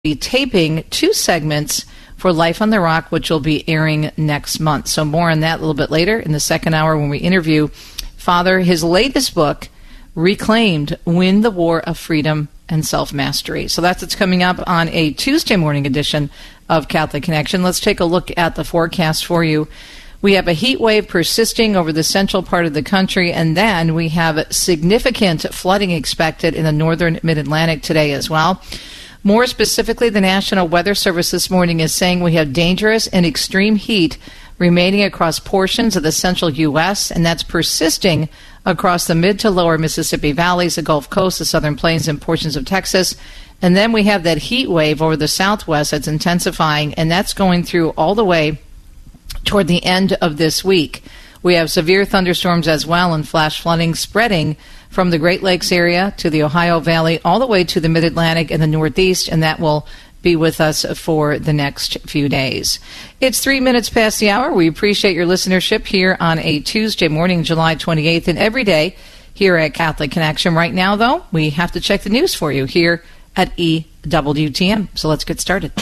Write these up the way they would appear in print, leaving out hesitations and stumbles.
be taping 2 segments for Life on the Rock, which will be airing next month. So more on that a little bit later in the second hour when we interview Father. His latest book, Reclaimed, Win the War of Freedom and Self-Mastery. So that's what's coming up on a Tuesday morning edition of Catholic Connection. Let's take a look at the forecast for you. We have a heat wave persisting over the central part of the country, and then we have significant flooding expected in the northern mid-Atlantic today as well. More specifically, the National Weather Service this morning is saying we have dangerous and extreme heat remaining across portions of the central U.S., and that's persisting across the mid to lower Mississippi valleys, the Gulf Coast, the southern plains, and portions of Texas. And then we have that heat wave over the southwest that's intensifying, and that's going through all the way toward the end of this week. We have severe thunderstorms as well and flash flooding spreading from the Great Lakes area to the Ohio Valley all the way to the Mid-Atlantic and the Northeast, and that will be with us for the next few days. It's 3 minutes past the hour. We appreciate your listenership here on a Tuesday morning, July 28th, and every day here at Catholic Connection. Right now, though, we have to check the news for you here at EWTN. So let's get started.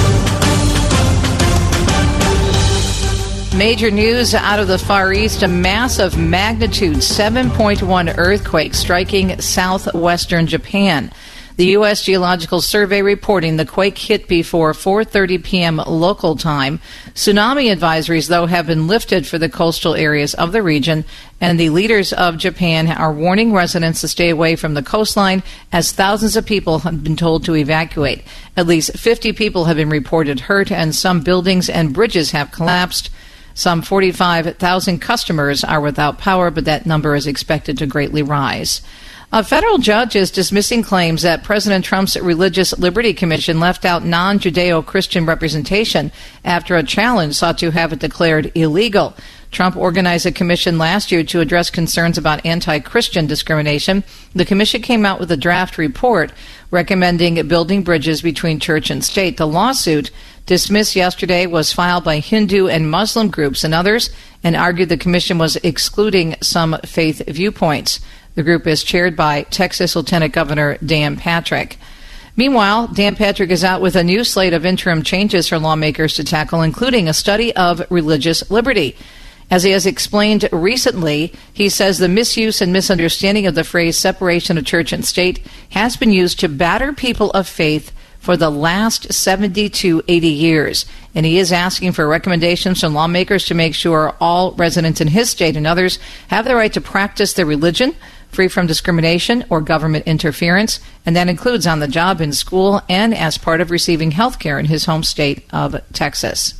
Major news out of the Far East, a massive magnitude 7.1 earthquake striking southwestern Japan. The U.S. Geological Survey reporting the quake hit before 4:30 p.m. local time. Tsunami advisories, though, have been lifted for the coastal areas of the region, and the leaders of Japan are warning residents to stay away from the coastline as thousands of people have been told to evacuate. At least 50 people have been reported hurt, and some buildings and bridges have collapsed. Some 45,000 customers are without power, but that number is expected to greatly rise. A federal judge is dismissing claims that President Trump's Religious Liberty Commission left out non-Judeo-Christian representation after a challenge sought to have it declared illegal. Trump organized a commission last year to address concerns about anti-Christian discrimination. The commission came out with a draft report recommending building bridges between church and state. The lawsuit, dismissed yesterday, was filed by Hindu and Muslim groups and others, and argued the commission was excluding some faith viewpoints. The group is chaired by Texas Lieutenant Governor Dan Patrick. Meanwhile, Dan Patrick is out with a new slate of interim changes for lawmakers to tackle, including a study of religious liberty. As he has explained recently, he says the misuse and misunderstanding of the phrase separation of church and state has been used to batter people of faith for the last 70 to 80 years. And he is asking for recommendations from lawmakers to make sure all residents in his state and others have the right to practice their religion free from discrimination or government interference, and that includes on the job, in school, and as part of receiving health care in his home state of Texas.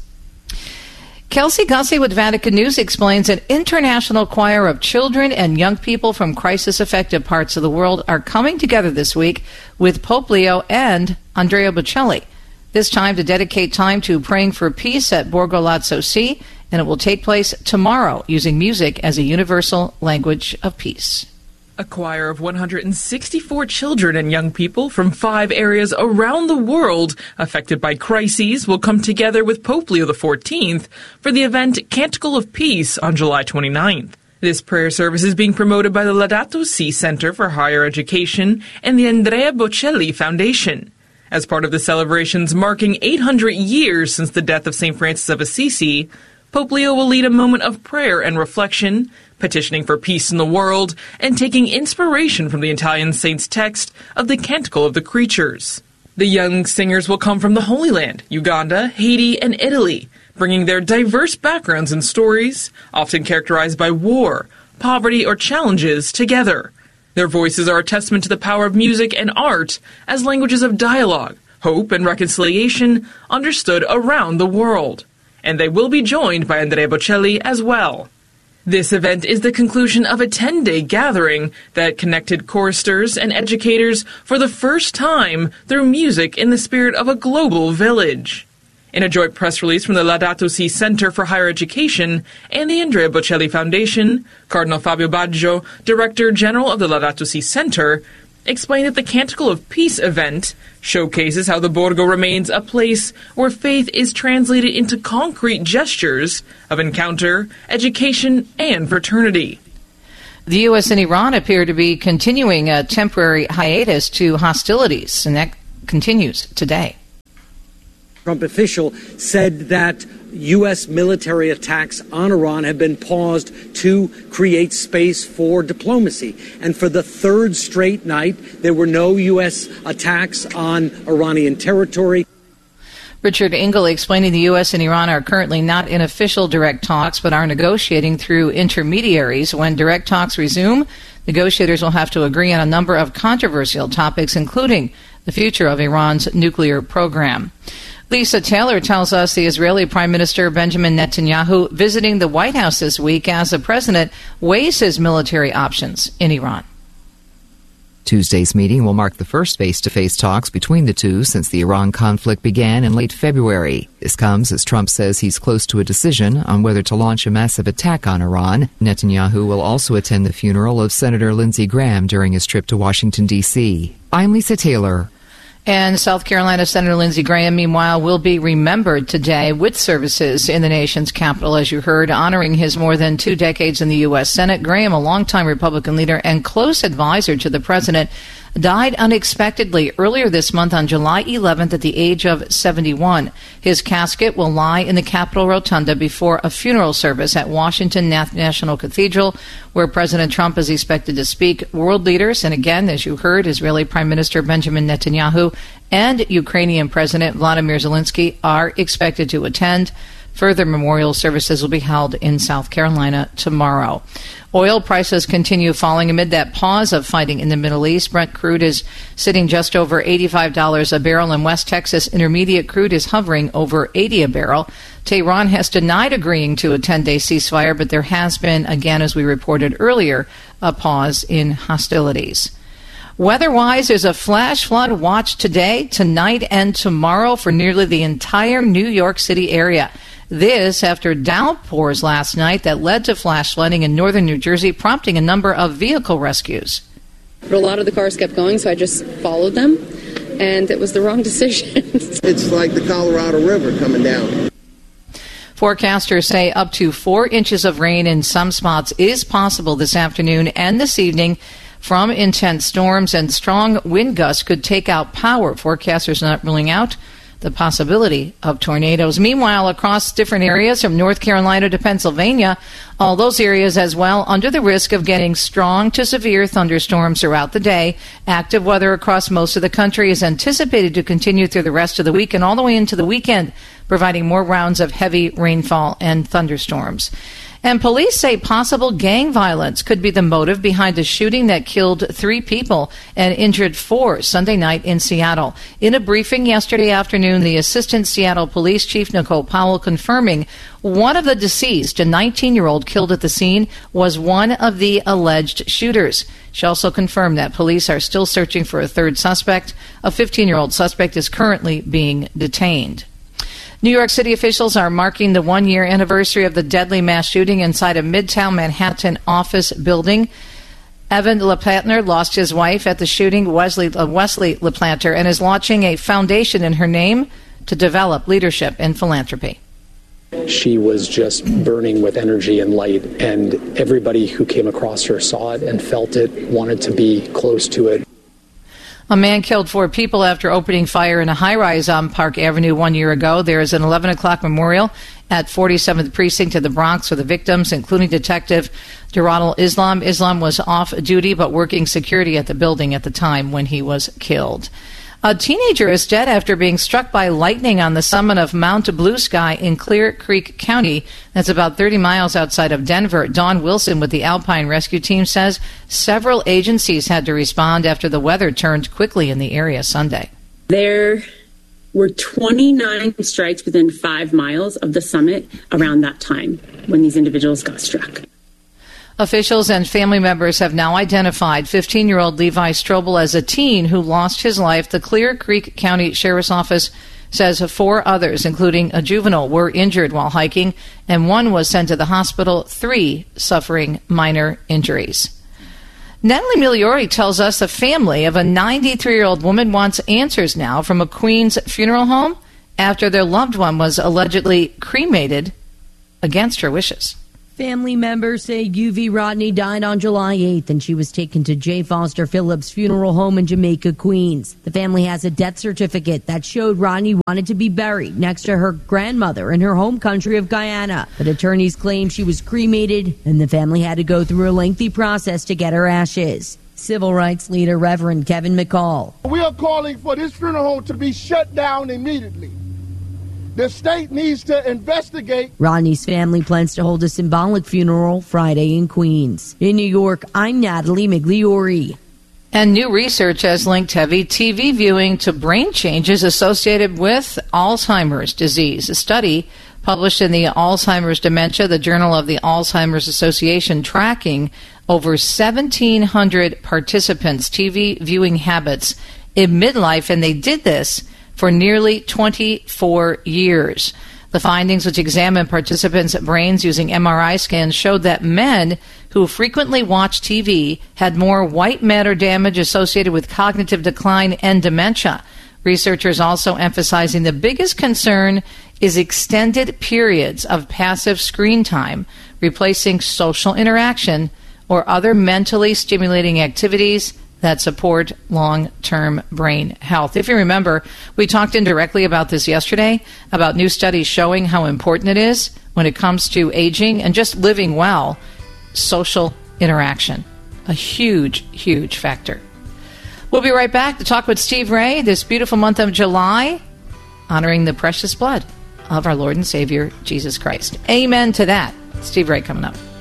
Kelsey Gussie with Vatican News explains an international choir of children and young people from crisis-affected parts of the world are coming together this week with Pope Leo and Andrea Bocelli, this time to dedicate time to praying for peace at Borgo Lazzo Si, and it will take place tomorrow using music as a universal language of peace. A choir of 164 children and young people from 5 areas around the world affected by crises will come together with Pope Leo XIV for the event Canticle of Peace on July 29th. This prayer service is being promoted by the Laudato Si Center for Higher Education and the Andrea Bocelli Foundation. As part of the celebrations marking 800 years since the death of St. Francis of Assisi, Pope Leo will lead a moment of prayer and reflection, petitioning for peace in the world, and taking inspiration from the Italian saint's text of the Canticle of the Creatures. The young singers will come from the Holy Land, Uganda, Haiti, and Italy, bringing their diverse backgrounds and stories, often characterized by war, poverty, or challenges, together. Their voices are a testament to the power of music and art as languages of dialogue, hope, and reconciliation understood around the world. And they will be joined by Andrea Bocelli as well. This event is the conclusion of a 10-day gathering that connected choristers and educators for the first time through music in the spirit of a global village. In a joint press release from the Laudato Si Center for Higher Education and the Andrea Bocelli Foundation, Cardinal Fabio Baggio, Director General of the Laudato Si Center, explained that the Canticle of Peace event showcases how the Borgo remains a place where faith is translated into concrete gestures of encounter, education, and fraternity. The U.S. and Iran appear to be continuing a temporary hiatus to hostilities, and that continues today. Trump official said that U.S. military attacks on Iran have been paused to create space for diplomacy. And for the third straight night, there were no U.S. attacks on Iranian territory. Richard Engel explaining the U.S. and Iran are currently not in official direct talks, but are negotiating through intermediaries. When direct talks resume, negotiators will have to agree on a number of controversial topics, including the future of Iran's nuclear program. Lisa Taylor tells us the Israeli Prime Minister Benjamin Netanyahu visiting the White House this week as the president weighs his military options in Iran. Tuesday's meeting will mark the first face-to-face talks between the two since the Iran conflict began in late February. This comes as Trump says he's close to a decision on whether to launch a massive attack on Iran. Netanyahu will also attend the funeral of Senator Lindsey Graham during his trip to Washington, D.C. I'm Lisa Taylor. And South Carolina Senator Lindsey Graham, meanwhile, will be remembered today with services in the nation's capital, as you heard, honoring his more than 2 decades in the U.S. Senate. Graham, a longtime Republican leader and close advisor to the president, died unexpectedly earlier this month on July 11th at the age of 71. His casket will lie in the Capitol Rotunda before a funeral service at Washington National Cathedral, where President Trump is expected to speak. World leaders, and again, as you heard, Israeli Prime Minister Benjamin Netanyahu and Ukrainian President Vladimir Zelensky are expected to attend. Further memorial services will be held in South Carolina tomorrow. Oil prices continue falling amid that pause of fighting in the Middle East. Brent crude is sitting just over $85 a barrel. In West Texas, intermediate crude is hovering over $80 a barrel. Tehran has denied agreeing to a 10-day ceasefire, but there has been, again, as we reported earlier, a pause in hostilities. Weather-wise, there's a flash flood watch today, tonight, and tomorrow for nearly the entire New York City area. This after downpours last night that led to flash flooding in northern New Jersey, prompting a number of vehicle rescues. A lot of the cars kept going, so I just followed them, and it was the wrong decision. It's like the Colorado River coming down. Forecasters say up to 4 inches of rain in some spots is possible this afternoon and this evening from intense storms, and strong wind gusts could take out power. Forecasters not ruling out the possibility of tornadoes. Meanwhile, across different areas from North Carolina to Pennsylvania, all those areas as well under the risk of getting strong to severe thunderstorms throughout the day. Active weather across most of the country is anticipated to continue through the rest of the week and all the way into the weekend, providing more rounds of heavy rainfall and thunderstorms. And police say possible gang violence could be the motive behind a shooting that killed 3 people and injured 4 Sunday night in Seattle. In a briefing yesterday afternoon, the Assistant Seattle Police Chief Nicole Powell confirming one of the deceased, a 19-year-old killed at the scene, was one of the alleged shooters. She also confirmed that police are still searching for a third suspect. A 15-year-old suspect is currently being detained. New York City officials are marking the 1-year anniversary of the deadly mass shooting inside a Midtown Manhattan office building. Evan LaPlantner lost his wife at the shooting, Wesley LaPlantner, and is launching a foundation in her name to develop leadership and philanthropy. She was just burning with energy and light, and everybody who came across her saw it and felt it, wanted to be close to it. A man killed 4 people after opening fire in a high-rise on Park Avenue 1 year ago. There is an 11 o'clock memorial at 47th Precinct of the Bronx for the victims, including Detective Duradal Islam. Islam was off duty but working security at the building at the time when he was killed. A teenager is dead after being struck by lightning on the summit of Mount Blue Sky in Clear Creek County. That's about 30 miles outside of Denver. Dawn Wilson with the Alpine Rescue Team says several agencies had to respond after the weather turned quickly in the area Sunday. There were 29 strikes within 5 miles of the summit around that time when these individuals got struck. Officials and family members have now identified 15-year-old Levi Strobel as a teen who lost his life. The Clear Creek County Sheriff's Office says 4 others, including a juvenile, were injured while hiking, and 1 was sent to the hospital, 3 suffering minor injuries. Natalie Migliori tells us the family of a 93-year-old woman wants answers now from a Queens funeral home after their loved one was allegedly cremated against her wishes. Family members say UV Rodney died on July 8th and she was taken to J. Foster Phillips Funeral Home in Jamaica, Queens. The family has a death certificate that showed Rodney wanted to be buried next to her grandmother in her home country of Guyana. But attorneys claim she was cremated and the family had to go through a lengthy process to get her ashes. Civil rights leader Reverend Kevin McCall. We are calling for this funeral home to be shut down immediately. The state needs to investigate. Rodney's family plans to hold a symbolic funeral Friday in Queens. In New York, I'm Natalie Migliori. And new research has linked heavy TV viewing to brain changes associated with Alzheimer's disease. A study published in the Alzheimer's Dementia, the Journal of the Alzheimer's Association, tracking over 1,700 participants' TV viewing habits in midlife, and they did this for nearly 24 years. The findings, which examined participants' brains using MRI scans, showed that men who frequently watched TV had more white matter damage associated with cognitive decline and dementia. Researchers also emphasizing the biggest concern is extended periods of passive screen time, replacing social interaction or other mentally stimulating activities that support long-term brain health. If you remember, we talked indirectly about this yesterday, about new studies showing how important it is when it comes to aging and just living well, social interaction. A huge, huge factor. We'll be right back to talk with Steve Ray this beautiful month of July, honoring the precious blood of our Lord and Savior, Jesus Christ. Amen to that. Steve Ray coming up.